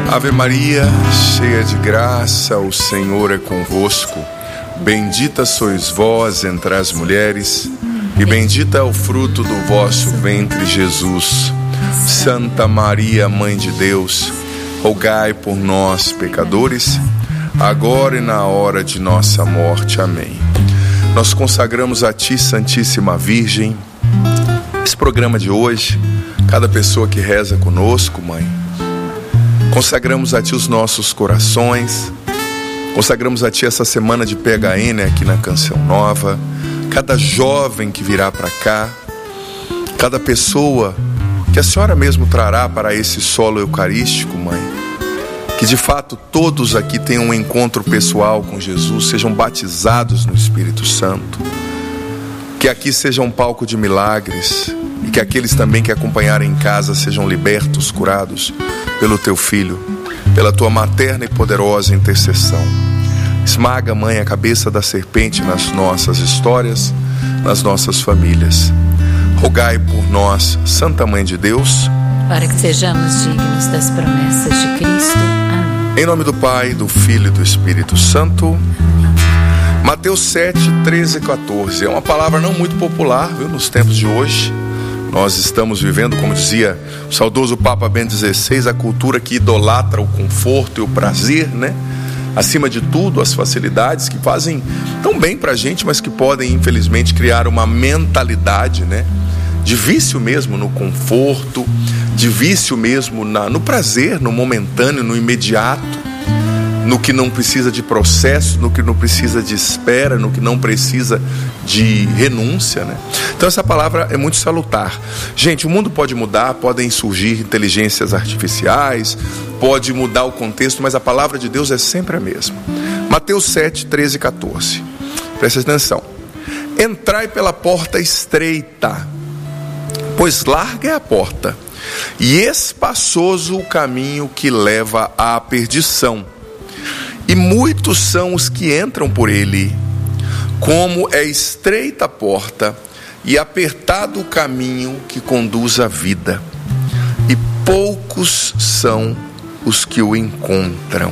Ave Maria, cheia de graça, o Senhor é convosco. Bendita sois vós entre as mulheres, e bendito é o fruto do vosso ventre, Jesus. Santa Maria, Mãe de Deus, rogai por nós, pecadores, agora e na hora de nossa morte. Amém. Nós consagramos a Ti, Santíssima Virgem, esse programa de hoje, cada pessoa que reza conosco, Mãe. Consagramos a Ti os nossos corações, consagramos a Ti essa semana de PHN aqui na Canção Nova, cada jovem que virá para cá, cada pessoa que a Senhora mesmo trará para esse solo eucarístico, Mãe. Que de fato todos aqui tenham um encontro pessoal com Jesus, sejam batizados no Espírito Santo, que aqui seja um palco de milagres, e que aqueles também que acompanharem em casa sejam libertos, curados pelo Teu Filho, pela Tua materna e poderosa intercessão. Esmaga, Mãe, a cabeça da serpente nas nossas histórias, nas nossas famílias. Rogai por nós, Santa Mãe de Deus, para que sejamos dignos das promessas de Cristo. Amém. Em nome do Pai, do Filho e do Espírito Santo. Mateus 7, 13 e 14. É uma palavra não muito popular, viu, nos tempos de hoje. Nós estamos vivendo, como dizia o saudoso Papa Bento XVI, a cultura que idolatra o conforto e o prazer, né? Acima de tudo, as facilidades que fazem tão bem pra gente, mas que podem, infelizmente, criar uma mentalidade, né? De vício mesmo no conforto, de vício mesmo no prazer, no momentâneo, no imediato, no que não precisa de processo, no que não precisa de espera, no que não precisa de renúncia, né? Então essa palavra é muito salutar. Gente, o mundo pode mudar, podem surgir inteligências artificiais, pode mudar o contexto, mas a palavra de Deus é sempre a mesma. Mateus 7, 13 e 14. Presta atenção. Entrai pela porta estreita, pois larga é a porta, e espaçoso o caminho que leva à perdição, e muitos são os que entram por ele. Como é estreita a porta e apertado o caminho que conduz à vida, e poucos são os que o encontram.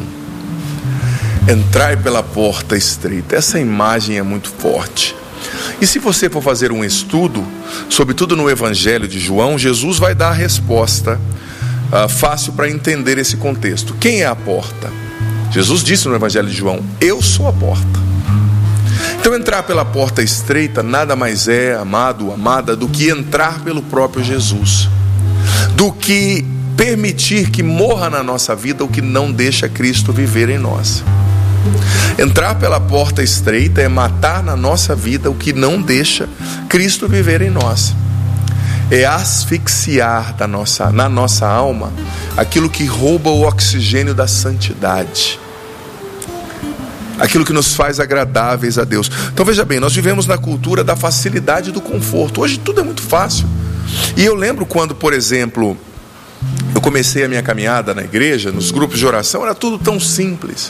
Entrai pela porta estreita, essa imagem é muito forte. E se você for fazer um estudo, sobretudo no Evangelho de João, Jesus vai dar a resposta fácil para entender esse contexto. Quem é a porta? Jesus disse no Evangelho de João: eu sou a porta. Então entrar pela porta estreita nada mais é, amado, amada, do que entrar pelo próprio Jesus, do que permitir que morra na nossa vida o que não deixa Cristo viver em nós. Entrar pela porta estreita é matar na nossa vida o que não deixa Cristo viver em nós. É asfixiar na nossa alma aquilo que rouba o oxigênio da santidade, aquilo que nos faz agradáveis a Deus. Então veja bem, nós vivemos na cultura da facilidade e do conforto. Hoje tudo é muito fácil. E eu lembro quando, por exemplo, eu comecei a minha caminhada na igreja, nos grupos de oração, era tudo tão simples.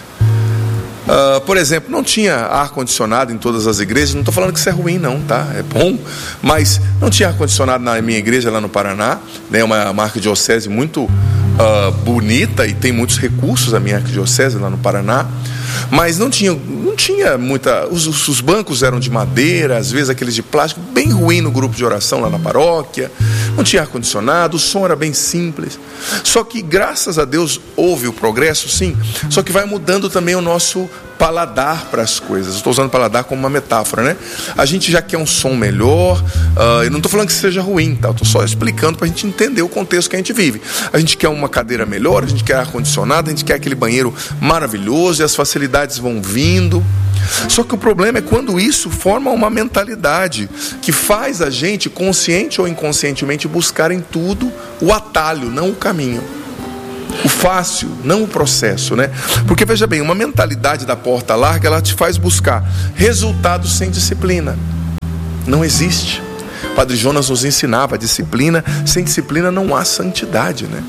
Por exemplo, não tinha ar-condicionado em todas as igrejas. Não estou falando que isso é ruim não, tá? É bom, mas não tinha ar-condicionado na minha igreja lá no Paraná, né? Uma arquidiocese muito bonita, e tem muitos recursos a minha arquidiocese lá no Paraná. Mas não tinha muita... Os bancos eram de madeira, às vezes aqueles de plástico, bem ruim no grupo de oração lá na paróquia. Não tinha ar-condicionado, o som era bem simples. Só que graças a Deus houve o progresso, sim. Só que vai mudando também o nosso paladar para as coisas. Estou usando paladar como uma metáfora, né? A gente já quer um som melhor. Eu não estou falando que seja ruim, tá? Estou só explicando para a gente entender o contexto que a gente vive. A gente quer uma cadeira melhor, a gente quer ar-condicionado, a gente quer aquele banheiro maravilhoso, e as facilidades vão vindo. Só que o problema é quando isso forma uma mentalidade que faz a gente, consciente ou inconscientemente, buscar em tudo o atalho, não o caminho, o fácil, não o processo, né? Porque veja bem, uma mentalidade da porta larga, ela te faz buscar resultados sem disciplina. Não existe. O Padre Jonas nos ensinava: a disciplina, sem disciplina não há santidade, né?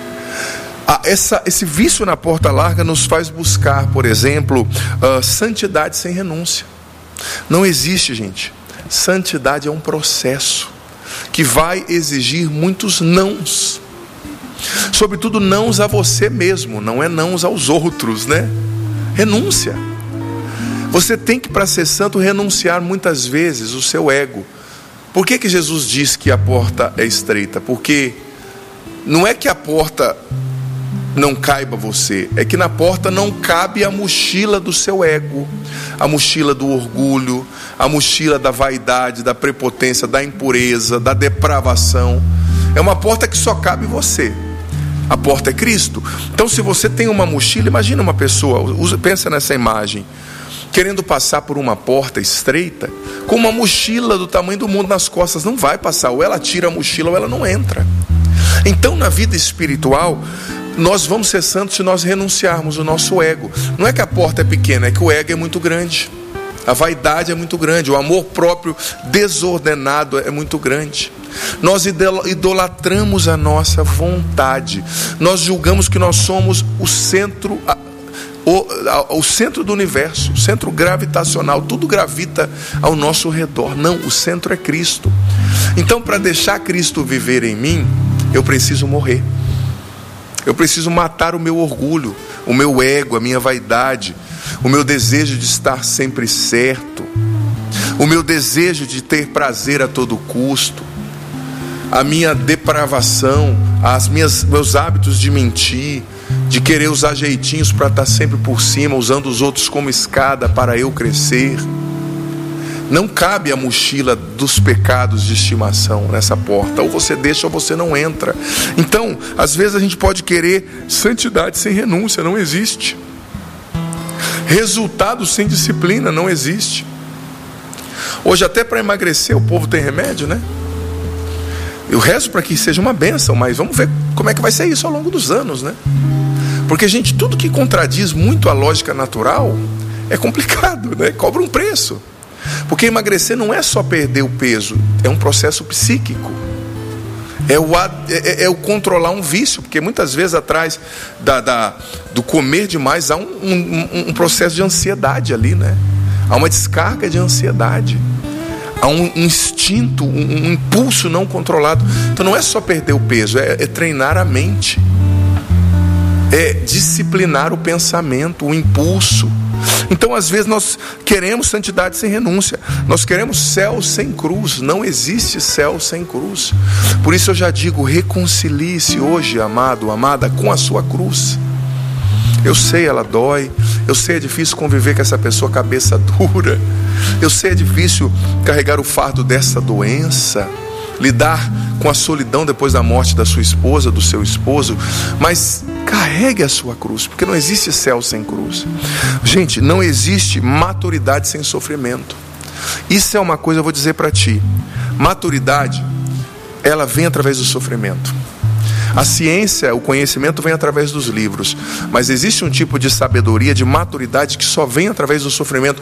Esse vício na porta larga nos faz buscar, por exemplo, santidade sem renúncia. Não existe, gente. Santidade é um processo que vai exigir muitos nãos. Sobretudo nãos a você mesmo, não é nãos aos outros, né? Renúncia. Você tem que, para ser santo, renunciar muitas vezes o seu ego. Por que Jesus diz que a porta é estreita? Porque não é que a porta não caiba você, é que na porta não cabe a mochila do seu ego, a mochila do orgulho, a mochila da vaidade, da prepotência, da impureza, da depravação. É uma porta que só cabe você. A porta é Cristo. Então, se você tem uma mochila, imagina uma pessoa, pensa nessa imagem, querendo passar por uma porta estreita, com uma mochila do tamanho do mundo nas costas, não vai passar. Ou ela tira a mochila ou ela não entra. Então, na vida espiritual, nós vamos ser santos se nós renunciarmos o nosso ego. Não é que a porta é pequena, é que o ego é muito grande. A vaidade é muito grande, o amor próprio desordenado é muito grande. Nós idolatramos a nossa vontade. Nós julgamos que nós somos o centro do universo, o centro gravitacional. Tudo gravita ao nosso redor. Não, o centro é Cristo. Então, para deixar Cristo viver em mim, eu preciso morrer. Eu preciso matar o meu orgulho, o meu ego, a minha vaidade, o meu desejo de estar sempre certo, o meu desejo de ter prazer a todo custo, a minha depravação, meus hábitos de mentir, de querer usar jeitinhos para estar sempre por cima, usando os outros como escada para eu crescer. Não cabe a mochila dos pecados de estimação nessa porta. Ou você deixa ou você não entra. Então, às vezes a gente pode querer santidade sem renúncia. Não existe. Resultado sem disciplina. Não existe. Hoje até para emagrecer o povo tem remédio, né? Eu rezo para que seja uma bênção, mas vamos ver como é que vai ser isso ao longo dos anos, né? Porque, gente, tudo que contradiz muito a lógica natural é complicado, né? Cobra um preço. Porque emagrecer não é só perder o peso, é um processo psíquico. É o controlar um vício, porque muitas vezes atrás do comer demais há um processo de ansiedade ali, né? Há uma descarga de ansiedade, há um instinto, um impulso não controlado. Então não é só perder o peso, é treinar a mente, é disciplinar o pensamento, o impulso. Então, às vezes, nós queremos santidade sem renúncia. Nós queremos céu sem cruz. Não existe céu sem cruz. Por isso eu já digo, reconcilie-se hoje, amado, amada, com a sua cruz. Eu sei, ela dói. Eu sei, é difícil conviver com essa pessoa cabeça dura. Eu sei, é difícil carregar o fardo dessa doença, lidar com a solidão depois da morte da sua esposa, do seu esposo. Mas carregue a sua cruz, porque não existe céu sem cruz. Gente, não existe maturidade sem sofrimento. Isso é uma coisa, eu vou dizer para ti. Maturidade, ela vem através do sofrimento. A ciência, o conhecimento vem através dos livros. Mas existe um tipo de sabedoria, de maturidade, que só vem através do sofrimento.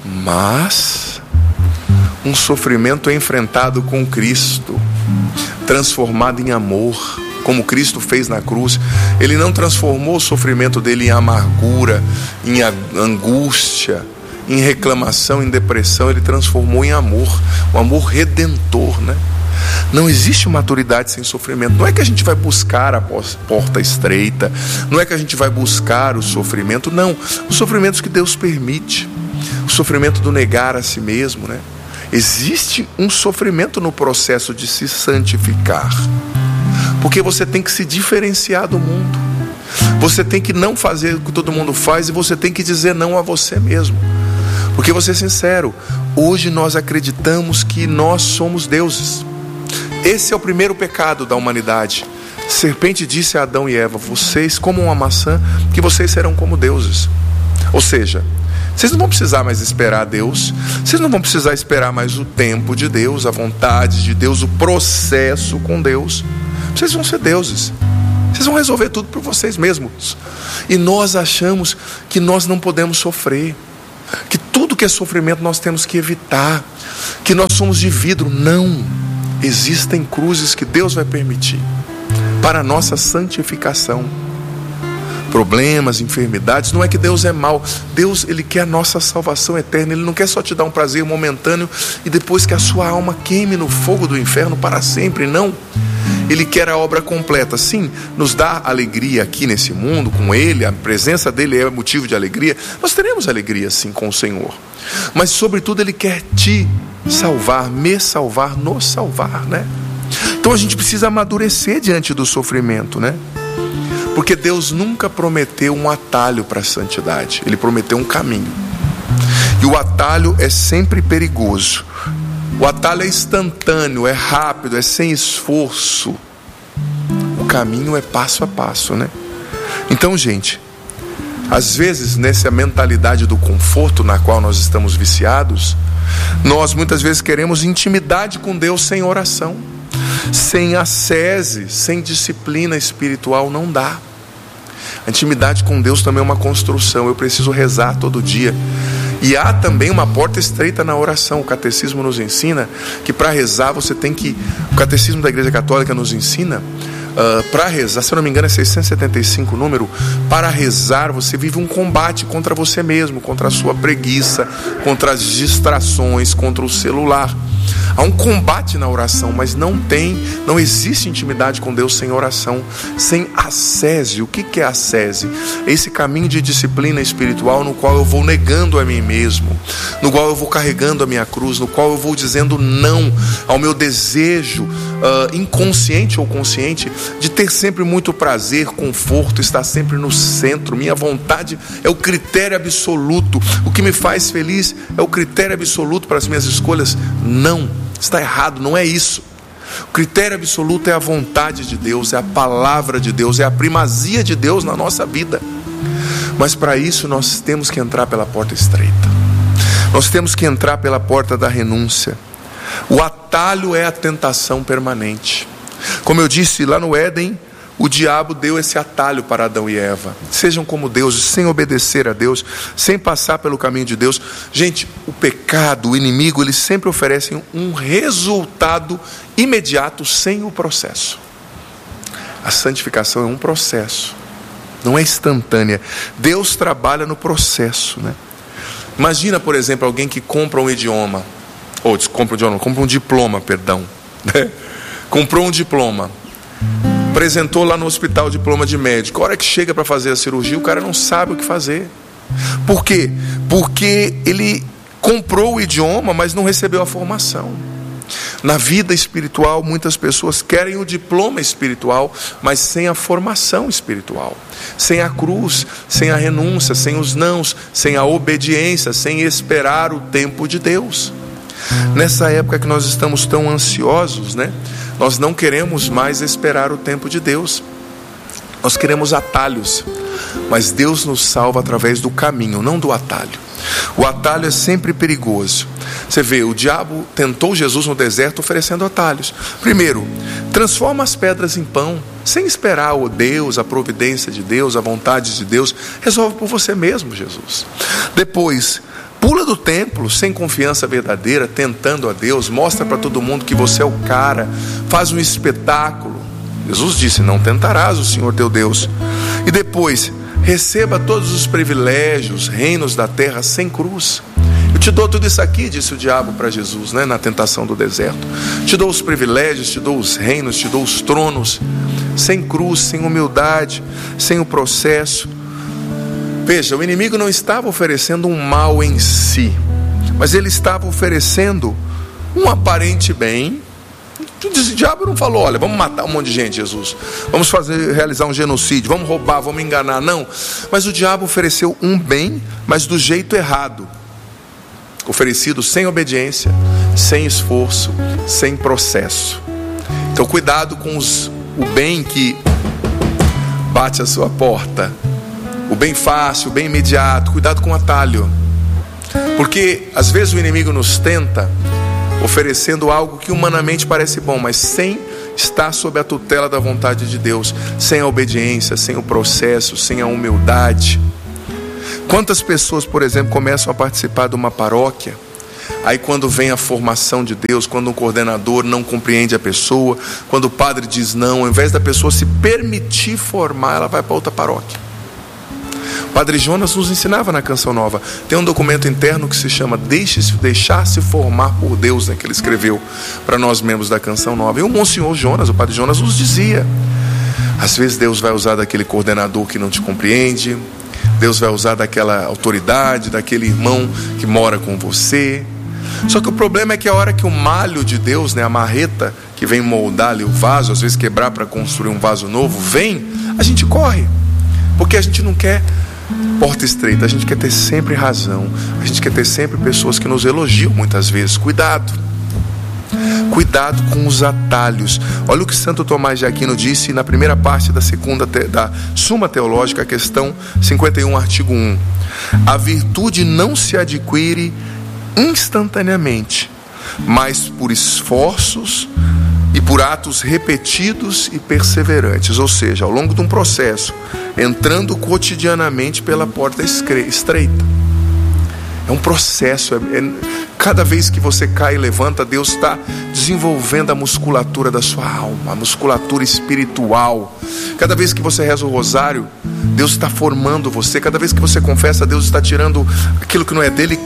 Mas um sofrimento é enfrentado com Cristo, transformado em amor, como Cristo fez na cruz. Ele não transformou o sofrimento dele em amargura, em angústia, em reclamação, em depressão. Ele transformou em amor, um amor redentor, né? Não existe maturidade sem sofrimento. Não é que a gente vai buscar a porta estreita, não é que a gente vai buscar o sofrimento, não. Os sofrimentos que Deus permite, o sofrimento do negar a si mesmo, né? Existe um sofrimento no processo de se santificar, porque você tem que se diferenciar do mundo. Você tem que não fazer o que todo mundo faz, e você tem que dizer não a você mesmo. Porque, vou ser sincero, hoje nós acreditamos que nós somos deuses. Esse é o primeiro pecado da humanidade. A serpente disse a Adão e Eva: vocês comam uma maçã, que vocês serão como deuses. Ou seja, vocês não vão precisar mais esperar a Deus. Vocês não vão precisar esperar mais o tempo de Deus, a vontade de Deus, o processo com Deus. Vocês vão ser deuses. Vocês vão resolver tudo por vocês mesmos. E nós achamos que nós não podemos sofrer, que tudo que é sofrimento nós temos que evitar, que nós somos de vidro. Não. Existem cruzes que Deus vai permitir para a nossa santificação. problemas, enfermidades. Não é que Deus é mau. Deus, Ele quer a nossa salvação eterna. Ele não quer só te dar um prazer momentâneo e depois que a sua alma queime no fogo do inferno para sempre. Não. Ele quer a obra completa. Sim, nos dá alegria aqui nesse mundo com Ele. A presença dEle é motivo de alegria. Nós teremos alegria sim com o Senhor. Mas sobretudo Ele quer te salvar, me salvar, nos salvar, né? Então a gente precisa amadurecer diante do sofrimento, né? Porque Deus nunca prometeu um atalho para a santidade. Ele prometeu um caminho. E o atalho é sempre perigoso. O atalho é instantâneo, é rápido, é sem esforço. O caminho é passo a passo, né? Então, gente, às vezes nessa mentalidade do conforto na qual nós estamos viciados, nós muitas vezes queremos intimidade com Deus sem oração. Sem ascese, sem disciplina espiritual não dá. A intimidade com Deus também é uma construção. Eu preciso rezar todo dia. E há também uma porta estreita na oração. O catecismo nos ensina que para rezar você tem que... O catecismo da Igreja Católica nos ensina para rezar, se eu não me engano é 675 o número. Para rezar você vive um combate contra você mesmo, contra a sua preguiça, contra as distrações, contra o celular. Há um combate na oração, mas não existe intimidade com Deus sem oração, sem ascese. O que é ascese? É esse caminho de disciplina espiritual no qual eu vou negando a mim mesmo, no qual eu vou carregando a minha cruz, no qual eu vou dizendo não ao meu desejo inconsciente ou consciente de ter sempre muito prazer, conforto, estar sempre no centro. Minha vontade é o critério absoluto. O que me faz feliz é o critério absoluto para as minhas escolhas. Não, está errado, não é isso. O critério absoluto é a vontade de Deus, é a palavra de Deus, é a primazia de Deus na nossa vida. Mas para isso nós temos que entrar pela porta estreita. Nós temos que entrar pela porta da renúncia. O atalho é a tentação permanente. Como eu disse lá no Éden, o diabo deu esse atalho para Adão e Eva. Sejam como Deus, sem obedecer a Deus, sem passar pelo caminho de Deus. Gente, o pecado, o inimigo, eles sempre oferecem um resultado imediato sem o processo. A santificação é um processo, não é instantânea. Deus trabalha no processo, né? Imagina, por exemplo, alguém que compra um diploma, né? Comprou um diploma, apresentou lá no hospital o diploma de médico. A hora que chega para fazer a cirurgia, o cara não sabe o que fazer. Por quê? Porque ele comprou o idioma, mas não recebeu a formação. Na vida espiritual, muitas pessoas querem o diploma espiritual, mas sem a formação espiritual, sem a cruz, sem a renúncia, sem os nãos, sem a obediência, sem esperar o tempo de Deus. Nessa época que nós estamos tão ansiosos, né? Nós não queremos mais esperar o tempo de Deus. Nós queremos atalhos, mas Deus nos salva através do caminho, não do atalho. O atalho é sempre perigoso. Você vê, o diabo tentou Jesus no deserto oferecendo atalhos. Primeiro, transforma as pedras em pão, sem esperar o Deus, a providência de Deus, a vontade de Deus. Resolve por você mesmo, Jesus. Depois, pula do templo sem confiança verdadeira, tentando a Deus. Mostra para todo mundo que você é o cara. Faz um espetáculo. Jesus disse, não tentarás o Senhor teu Deus. E depois, receba todos os privilégios, reinos da terra sem cruz. Eu te dou tudo isso aqui, disse o diabo para Jesus, né, na tentação do deserto. Te dou os privilégios, te dou os reinos, te dou os tronos, sem cruz, sem humildade, sem o processo. Veja, o inimigo não estava oferecendo um mal em si, mas ele estava oferecendo um aparente bem. O diabo não falou, olha, vamos matar um monte de gente, Jesus, vamos realizar um genocídio, vamos roubar, vamos enganar, não. Mas o diabo ofereceu um bem, mas do jeito errado, oferecido sem obediência, sem esforço, sem processo. Então cuidado com o bem que bate a sua porta, o bem fácil, o bem imediato. Cuidado com o atalho, porque às vezes o inimigo nos tenta oferecendo algo que humanamente parece bom, mas sem estar sob a tutela da vontade de Deus, sem a obediência, sem o processo, sem a humildade. Quantas pessoas, por exemplo, começam a participar de uma paróquia, aí quando vem a formação de Deus, quando um coordenador não compreende a pessoa, quando o padre diz não, ao invés da pessoa se permitir formar, ela vai para outra paróquia. Padre Jonas nos ensinava na Canção Nova. Tem um documento interno que se chama Deixar-se Formar por Deus, né, que ele escreveu para nós membros da Canção Nova. E o Monsenhor Jonas, o Padre Jonas, nos dizia: às vezes Deus vai usar daquele coordenador que não te compreende, Deus vai usar daquela autoridade, daquele irmão que mora com você. Só que o problema é que a hora que o malho de Deus, né, a marreta que vem moldar ali o vaso, às vezes quebrar para construir um vaso novo, vem, a gente corre, porque a gente não quer porta estreita, a gente quer ter sempre razão, a gente quer ter sempre pessoas que nos elogiam muitas vezes. Cuidado com os atalhos. Olha o que Santo Tomás de Aquino disse na primeira parte da Suma Teológica, questão 51, artigo 1. A virtude não se adquire instantaneamente, mas por esforços e por atos repetidos e perseverantes, ou seja, ao longo de um processo, entrando cotidianamente pela porta estreita. É um processo, cada vez que você cai e levanta, Deus está desenvolvendo a musculatura da sua alma, a musculatura espiritual. Cada vez que você reza o rosário, Deus está formando você. Cada vez que você confessa, Deus está tirando aquilo que não é dele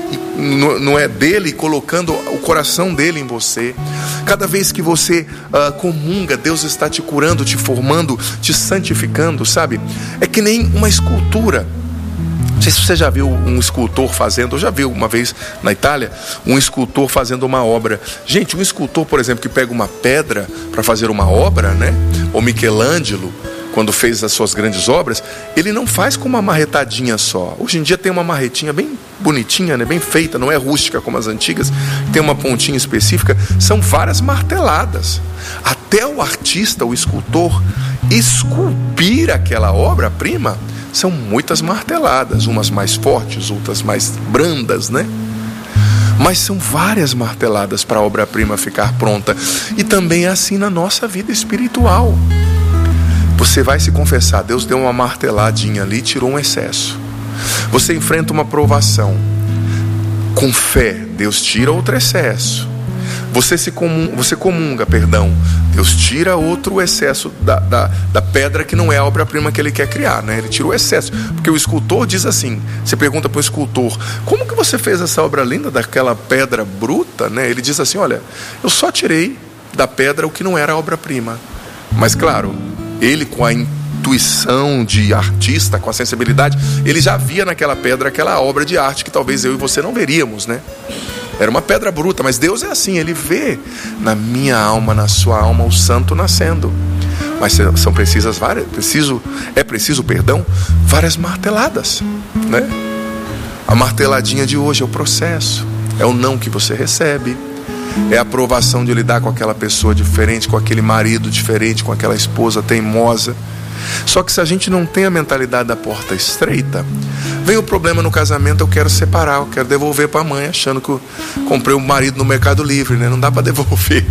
e colocando o coração dele em você. Cada vez que você comunga, Deus está te curando, te formando, te santificando, sabe? É que nem uma escultura. Não sei se você já viu um escultor fazendo, eu já vi uma vez na Itália, um escultor fazendo uma obra. Gente, um escultor, por exemplo, que pega uma pedra para fazer uma obra, né? Ou Michelangelo, quando fez as suas grandes obras, ele não faz com uma marretadinha só. Hoje em dia tem uma marretinha bem bonitinha, né? Bem feita, não é rústica como as antigas, tem uma pontinha específica. São várias marteladas. Até o artista, o escultor, esculpir aquela obra-prima, são muitas marteladas, umas mais fortes, outras mais brandas, né? Mas são várias marteladas para a obra-prima ficar pronta. E também é assim na nossa vida espiritual. Você vai se confessar, Deus deu uma marteladinha ali, tirou um excesso. Você enfrenta uma provação, com fé, Deus tira outro excesso. Você comunga, Deus tira outro excesso da pedra que não é a obra-prima que ele quer criar, né? Ele tira o excesso, porque o escultor diz assim, você pergunta para o escultor: como que você fez essa obra linda daquela pedra bruta, né? Ele diz assim: olha, eu só tirei da pedra o que não era a obra-prima. Mas claro, ele, com a intuição de artista, com a sensibilidade, ele já via naquela pedra aquela obra de arte que talvez eu e você não veríamos, né? Era uma pedra bruta, mas Deus é assim, Ele vê na minha alma, na sua alma, o santo nascendo. Mas são precisas várias marteladas, né? A marteladinha de hoje é o processo, é o não que você recebe, é a aprovação de lidar com aquela pessoa diferente, com aquele marido diferente, com aquela esposa teimosa. Só que se a gente não tem a mentalidade da porta estreita, vem o problema no casamento: eu quero separar, eu quero devolver para a mãe, achando que eu comprei um marido no Mercado Livre, né? Não dá para devolver.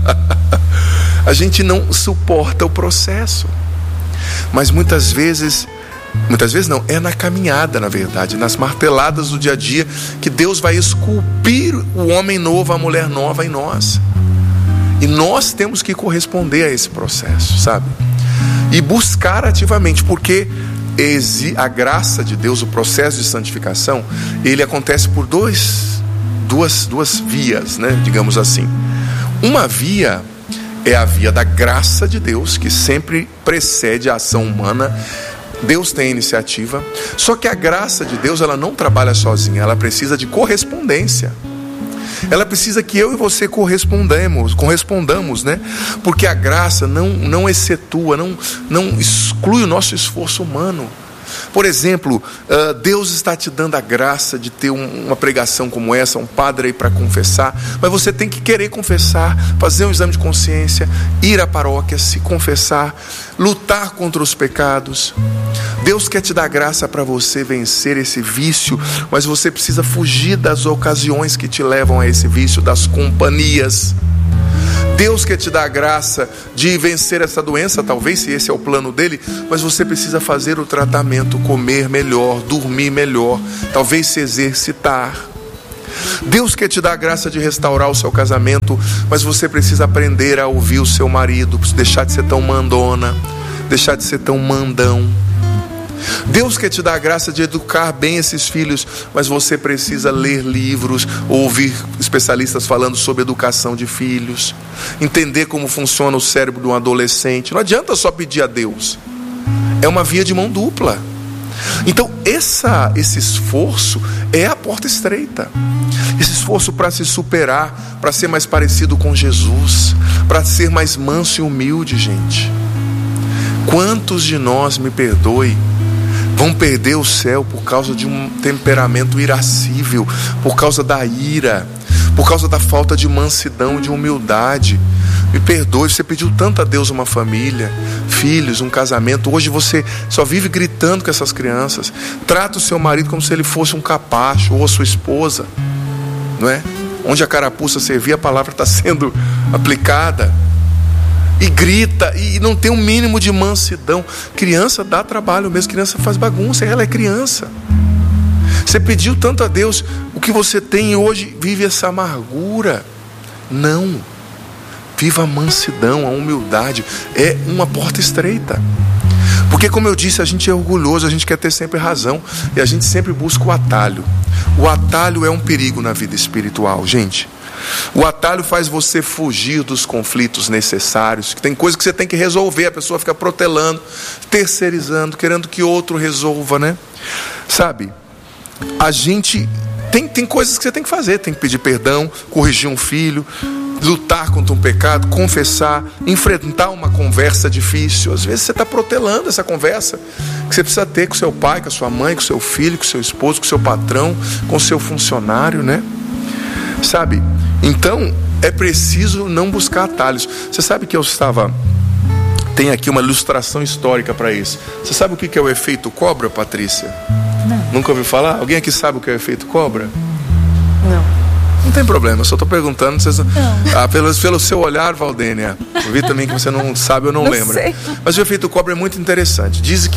A gente não suporta o processo. Mas muitas vezes não, é na caminhada, na verdade, nas marteladas do dia a dia, que Deus vai esculpir o homem novo, a mulher nova em nós. E nós temos que corresponder a esse processo, sabe? E buscar ativamente, porque a graça de Deus, o processo de santificação, ele acontece por duas vias, né? Digamos assim. Uma via é a via da graça de Deus, que sempre precede a ação humana. Deus tem a iniciativa, só que a graça de Deus, ela não trabalha sozinha, ela precisa de correspondência. Ela precisa que eu e você correspondamos, né? Porque a graça não excetua, não exclui o nosso esforço humano. Por exemplo, Deus está te dando a graça de ter uma pregação como essa, um padre aí para confessar, mas você tem que querer confessar, fazer um exame de consciência, ir à paróquia, se confessar, lutar contra os pecados. Deus quer te dar graça para você vencer esse vício, mas você precisa fugir das ocasiões que te levam a esse vício, das companhias. Deus quer te dar a graça de vencer essa doença, talvez, se esse é o plano dele, mas você precisa fazer o tratamento, comer melhor, dormir melhor, talvez se exercitar. Deus quer te dar a graça de restaurar o seu casamento, mas você precisa aprender a ouvir o seu marido, deixar de ser tão mandona, deixar de ser tão mandão. Deus quer te dar a graça de educar bem esses filhos, mas você precisa ler livros, ouvir especialistas falando sobre educação de filhos, entender como funciona o cérebro de um adolescente. Não adianta só pedir a Deus, é uma via de mão dupla. Então esse esforço é a porta estreita. Esse esforço para se superar, para ser mais parecido com Jesus, para ser mais manso e humilde, gente. Quantos de nós, me perdoe, vão perder o céu por causa de um temperamento irascível, por causa da ira, por causa da falta de mansidão, de humildade? Me perdoe, você pediu tanto a Deus uma família, filhos, um casamento. Hoje você só vive gritando com essas crianças. Trata o seu marido como se ele fosse um capacho, ou a sua esposa, não é? Onde a carapuça servia, a palavra está sendo aplicada. E grita, e não tem um mínimo de mansidão. Criança dá trabalho mesmo, criança faz bagunça, ela é criança. Você pediu tanto a Deus, o que você tem hoje vive essa amargura. Não, viva a mansidão, a humildade. É uma porta estreita. Porque, como eu disse, a gente é orgulhoso, a gente quer ter sempre razão, e a gente sempre busca o atalho. O atalho é um perigo na vida espiritual, gente. O atalho faz você fugir dos conflitos necessários. Tem coisa que você tem que resolver, a pessoa fica protelando, terceirizando, querendo que outro resolva, né? Sabe, a gente tem coisas que você tem que fazer. Tem que pedir perdão, corrigir um filho, lutar contra um pecado, confessar, enfrentar uma conversa difícil. Às vezes você está protelando essa conversa que você precisa ter com seu pai, com a sua mãe, com seu filho, com seu esposo, com seu patrão, com seu funcionário, né? Sabe? Então é preciso não buscar atalhos. Você sabe que tem aqui uma ilustração histórica para isso. Você sabe o que é o efeito cobra, Patrícia? Não. Nunca ouviu falar? Alguém aqui sabe o que é o efeito cobra? Não. Não tem problema, eu só estou perguntando. Vocês... pelo seu olhar, Valdênia, eu vi também que você não sabe ou não lembra. Sei. Mas o efeito cobra é muito interessante. Diz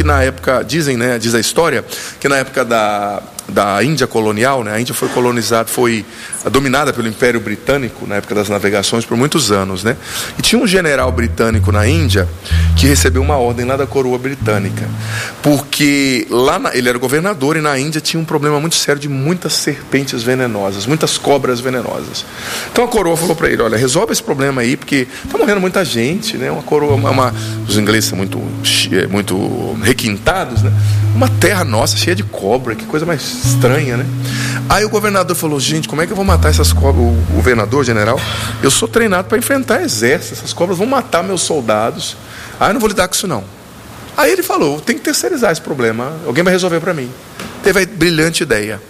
a história, que na época da Índia colonial, né, a Índia foi dominada pelo Império Britânico na época das navegações por muitos anos, né? E tinha um general britânico na Índia que recebeu uma ordem lá da coroa britânica, porque ele era governador, e na Índia tinha um problema muito sério de muitas serpentes venenosas, muitas cobras venenosas. Então a coroa falou para ele: olha, resolve esse problema aí, porque está morrendo muita gente, né? Os ingleses são muito requintados, né? Uma terra nossa cheia de cobra, que coisa mais estranha, né? Aí o governador falou: gente, como é que eu vou matar essas cobras? O governador, general, eu sou treinado para enfrentar exército, essas cobras vão matar meus soldados. Eu não vou lidar com isso não. Aí ele falou: tem que terceirizar esse problema, alguém vai resolver para mim. Teve a brilhante ideia: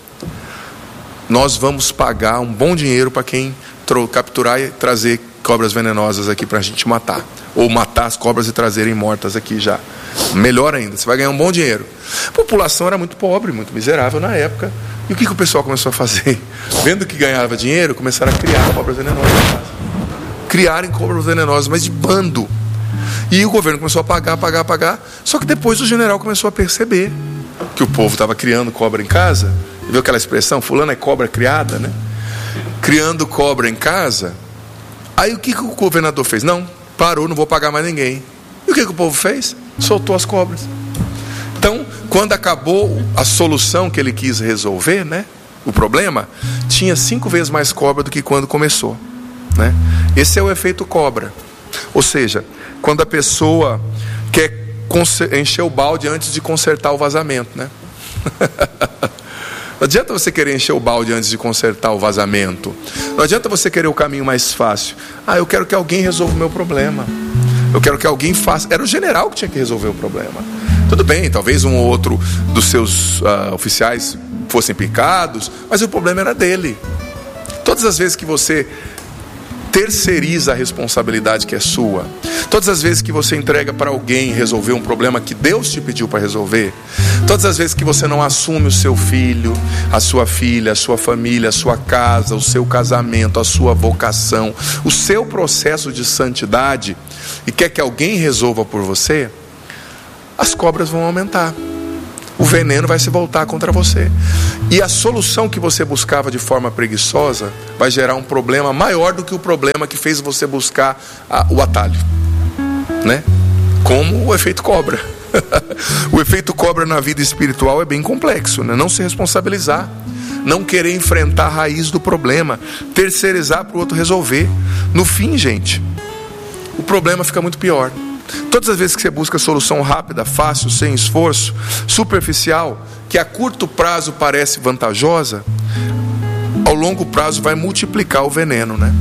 nós vamos pagar um bom dinheiro para quem capturar e trazer cobras venenosas aqui para a gente matar, ou matar as cobras e trazerem mortas aqui já. Melhor ainda, você vai ganhar um bom dinheiro. A população era muito pobre, muito miserável na época. E o que o pessoal começou a fazer? Vendo que ganhava dinheiro, começaram a criar cobras venenosas. Criarem cobras venenosas, mas de bando. E o governo começou a pagar. Só que depois o general começou a perceber que o povo estava criando cobra em casa. Viu aquela expressão, fulano é cobra criada, né? Criando cobra em casa. Aí o que o governador fez? Não, parou, não vou pagar mais ninguém. E o que o povo fez? Soltou as cobras. Então, quando acabou a solução que ele quis resolver, né, o problema, tinha 5 vezes mais cobra do que quando começou, né? Esse é o efeito cobra. Ou seja, quando a pessoa quer encher o balde antes de consertar o vazamento, né? Não adianta você querer encher o balde antes de consertar o vazamento. Não adianta você querer o caminho mais fácil. Eu quero que alguém resolva o meu problema. Eu quero que alguém faça. Era o general que tinha que resolver o problema. Tudo bem, talvez um ou outro dos seus oficiais fossem picados, mas o problema era dele. Todas as vezes que você terceiriza a responsabilidade que é sua, todas as vezes que você entrega para alguém resolver um problema que Deus te pediu para resolver, todas as vezes que você não assume o seu filho, a sua filha, a sua família, a sua casa, o seu casamento, a sua vocação, o seu processo de santidade, e quer que alguém resolva por você, as cobras vão aumentar. O veneno vai se voltar contra você. E a solução que você buscava de forma preguiçosa vai gerar um problema maior do que o problema que fez você buscar o atalho, né? Como o efeito cobra. O efeito cobra na vida espiritual é bem complexo, né? Não se responsabilizar, não querer enfrentar a raiz do problema, terceirizar para o outro resolver. No fim, gente, o problema fica muito pior. Todas as vezes que você busca solução rápida, fácil, sem esforço, superficial, que a curto prazo parece vantajosa, ao longo prazo vai multiplicar o veneno, né?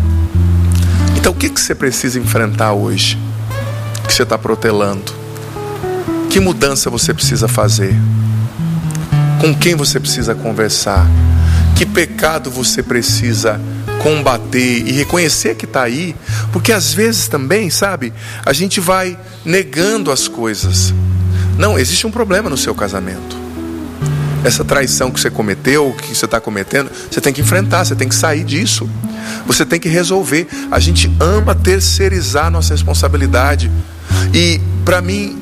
Então o que você precisa enfrentar hoje? Que você está protelando? Que mudança você precisa fazer? Com quem você precisa conversar? Que pecado você precisa combater e reconhecer que está aí? Porque às vezes também, sabe, a gente vai negando as coisas. Não, existe um problema no seu casamento. Essa traição que você cometeu, que você está cometendo, você tem que enfrentar, você tem que sair disso. Você tem que resolver. A gente ama terceirizar nossa responsabilidade. E para mim,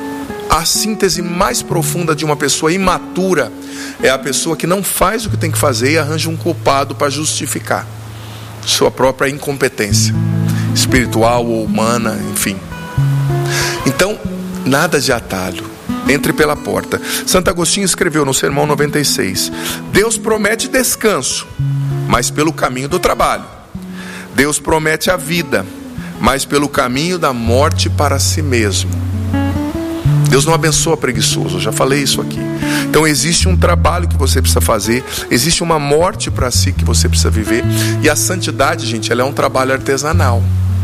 a síntese mais profunda de uma pessoa imatura é a pessoa que não faz o que tem que fazer e arranja um culpado para justificar sua própria incompetência espiritual ou humana, enfim. Então, nada de atalho. Entre pela porta. Santo Agostinho escreveu no Sermão 96: Deus promete descanso, mas pelo caminho do trabalho. Deus promete a vida, mas pelo caminho da morte para si mesmo. Deus não abençoa preguiçoso, eu já falei isso aqui. Então existe um trabalho que você precisa fazer, existe uma morte para si que você precisa viver. E a santidade, gente, ela é um trabalho artesanal,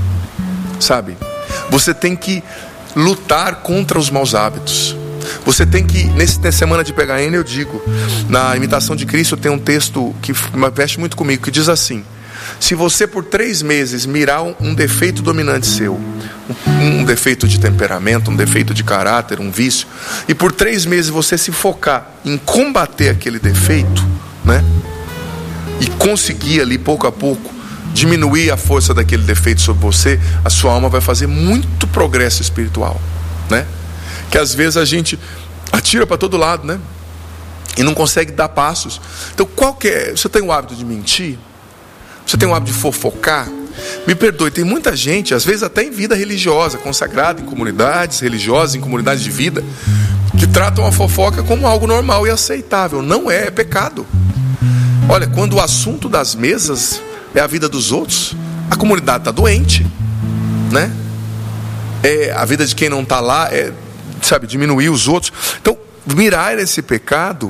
sabe? Você tem que lutar contra os maus hábitos. Você tem que, nessa semana de PHN eu digo, na imitação de Cristo tem um texto que mexe muito comigo, que diz assim: se você por 3 meses mirar um defeito dominante seu, um defeito de temperamento, um defeito de caráter, um vício, e por 3 meses você se focar em combater aquele defeito, né? E conseguir ali pouco a pouco diminuir a força daquele defeito sobre você, a sua alma vai fazer muito progresso espiritual, né? Que às vezes a gente atira para todo lado, né? E não consegue dar passos. Então qual que é? Você tem o hábito de mentir? Você tem o hábito de fofocar? Me perdoe, tem muita gente, às vezes até em vida religiosa, consagrada em comunidades religiosas, em comunidades de vida, que tratam a fofoca como algo normal e aceitável. Não é, é pecado. Olha, quando o assunto das mesas é a vida dos outros, a comunidade está doente, né? A vida de quem não está lá é, sabe, diminuir os outros. Então, mirar esse pecado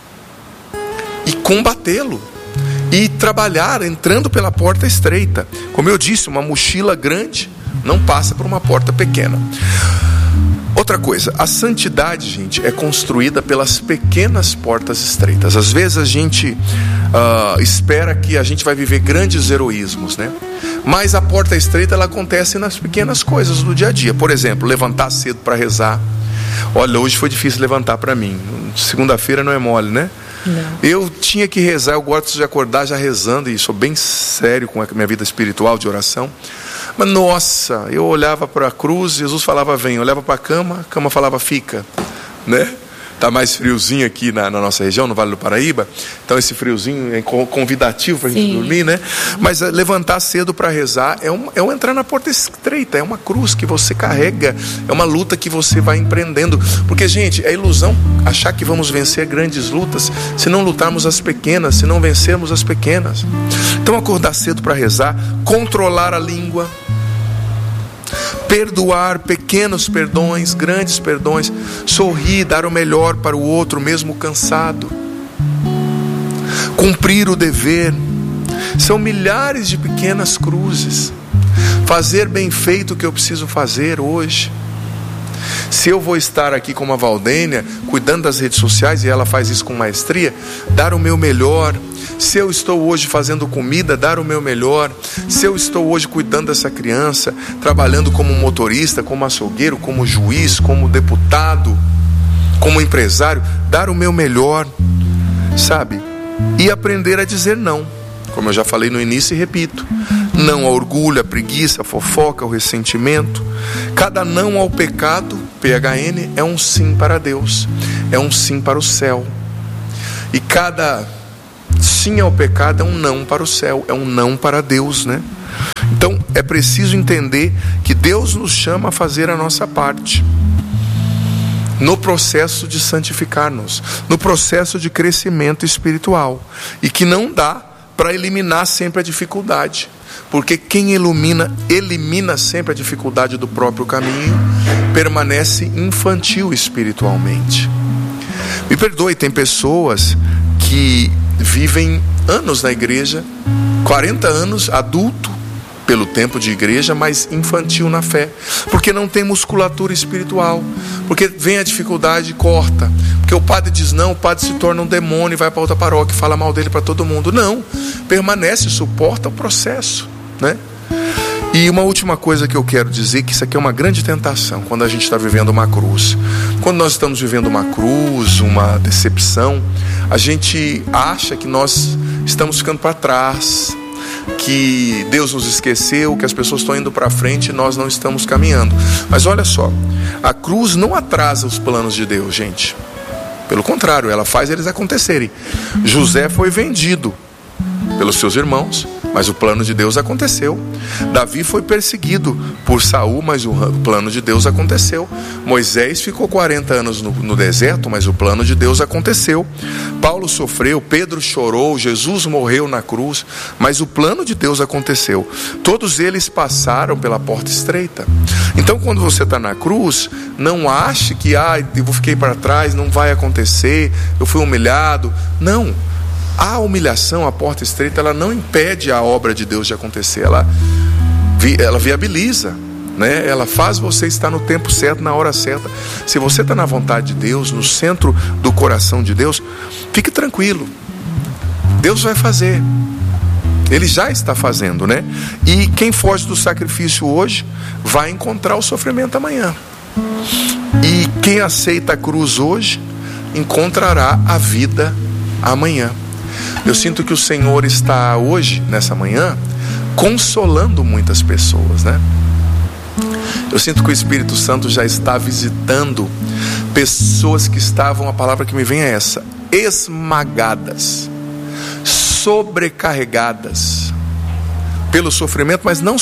e combatê-lo. E trabalhar entrando pela porta estreita. Como eu disse, uma mochila grande não passa por uma porta pequena. Outra coisa, a santidade, gente, é construída pelas pequenas portas estreitas. Às vezes a gente espera que a gente vai viver grandes heroísmos, né? Mas a porta estreita, ela acontece nas pequenas coisas do dia a dia. Por exemplo, levantar cedo para rezar. Olha, hoje foi difícil levantar para mim. Segunda-feira não é mole, né? Não. Eu tinha que rezar, eu gosto de acordar já rezando, e sou bem sério com a minha vida espiritual de oração. Mas nossa, eu olhava para a cruz, Jesus falava vem, eu olhava para a cama falava fica, né? Tá mais friozinho aqui na nossa região, no Vale do Paraíba. Então esse friozinho é convidativo para a gente dormir, né? Mas levantar cedo para rezar é um entrar na porta estreita. É uma cruz que você carrega. É uma luta que você vai empreendendo. Porque, gente, é ilusão achar que vamos vencer grandes lutas se não lutarmos as pequenas, se não vencermos as pequenas. Então acordar cedo para rezar, controlar a língua, perdoar pequenos perdões, grandes perdões, sorrir, dar o melhor para o outro, mesmo cansado, cumprir o dever. São milhares de pequenas cruzes. Fazer bem feito o que eu preciso fazer hoje. Se eu vou estar aqui com a Valdênia, cuidando das redes sociais, e ela faz isso com maestria, dar o meu melhor. Se eu estou hoje fazendo comida, dar o meu melhor. Se eu estou hoje cuidando dessa criança, trabalhando como motorista, como açougueiro, como juiz, como deputado, como empresário, dar o meu melhor, sabe? E aprender a dizer não, como eu já falei no início e repito. Não ao orgulho, à preguiça, à fofoca, ao ressentimento. Cada não ao pecado, PHN, é um sim para Deus, é um sim para o céu. E cada sim ao pecado é um não para o céu, é um não para Deus, né? Então é preciso entender que Deus nos chama a fazer a nossa parte. no processo de santificar-nos, no processo de crescimento espiritual, e que não dá para eliminar sempre a dificuldade, porque quem elimina sempre a dificuldade do próprio caminho, permanece infantil espiritualmente. Me perdoe, tem pessoas que vivem anos na igreja, 40 anos, adulto pelo tempo de igreja, mas infantil na fé, porque não tem musculatura espiritual, porque vem a dificuldade e corta, porque o padre diz não, o padre se torna um demônio e vai para outra paróquia e fala mal dele para todo mundo. Não, permanece, suporta o processo, né? E uma última coisa que eu quero dizer, que isso aqui é uma grande tentação quando a gente está vivendo uma cruz. Quando nós estamos vivendo uma cruz, uma decepção, a gente acha que nós estamos ficando para trás, que Deus nos esqueceu, que as pessoas estão indo para frente e nós não estamos caminhando. Mas olha só, a cruz não atrasa os planos de Deus, gente. Pelo contrário, ela faz eles acontecerem. José foi vendido pelos seus irmãos, mas o plano de Deus aconteceu. Davi foi perseguido por Saul, mas o plano de Deus aconteceu. Moisés ficou 40 anos no deserto, mas o plano de Deus aconteceu. Paulo sofreu, Pedro chorou, Jesus morreu na cruz, mas o plano de Deus aconteceu. Todos eles passaram pela porta estreita. Então, quando você está na cruz, não ache que eu fiquei para trás, não vai acontecer, eu fui humilhado. Não. A humilhação, a porta estreita, ela não impede a obra de Deus de acontecer, ela viabiliza, né? Ela faz você estar no tempo certo, na hora certa. Se você está na vontade de Deus, no centro do coração de Deus, fique tranquilo, Deus vai fazer, Ele já está fazendo, né? E quem foge do sacrifício hoje, vai encontrar o sofrimento amanhã. E quem aceita a cruz hoje, encontrará a vida amanhã. Eu sinto que o Senhor está hoje, nessa manhã, consolando muitas pessoas, né? Eu sinto que o Espírito Santo já está visitando pessoas que estavam, a palavra que me vem é essa, esmagadas, sobrecarregadas pelo sofrimento, mas não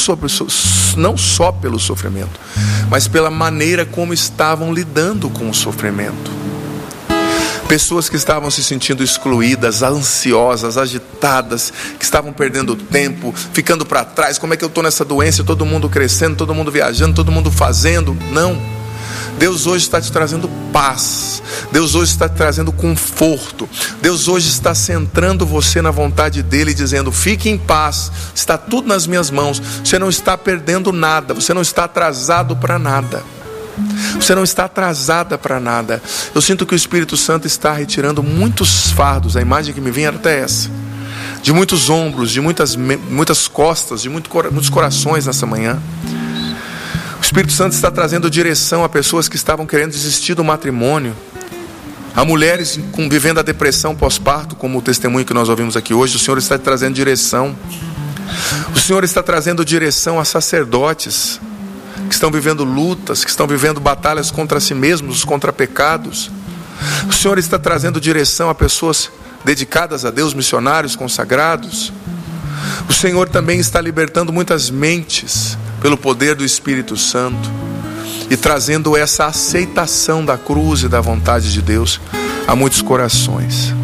só pelo sofrimento, mas pela maneira como estavam lidando com o sofrimento. Pessoas que estavam se sentindo excluídas, ansiosas, agitadas, que estavam perdendo tempo, ficando para trás. Como é que eu estou nessa doença? Todo mundo crescendo, todo mundo viajando, todo mundo fazendo. Não. Deus hoje está te trazendo paz. Deus hoje está te trazendo conforto. Deus hoje está centrando você na vontade dEle, dizendo, fique em paz, está tudo nas minhas mãos. Você não está perdendo nada, você não está atrasado para nada. Você não está atrasada para nada. Eu sinto que o Espírito Santo está retirando muitos fardos. A imagem que me vem era até essa, de muitos ombros, de muitas costas, de muitos corações nessa manhã. O Espírito Santo está trazendo direção a pessoas que estavam querendo desistir do matrimônio, a mulheres vivendo a depressão pós-parto, como o testemunho que nós ouvimos aqui hoje. O Senhor está trazendo direção. O Senhor está trazendo direção a sacerdotes que estão vivendo lutas, que estão vivendo batalhas contra si mesmos, contra pecados. O Senhor está trazendo direção a pessoas dedicadas a Deus, missionários consagrados. O Senhor também está libertando muitas mentes pelo poder do Espírito Santo e trazendo essa aceitação da cruz e da vontade de Deus a muitos corações.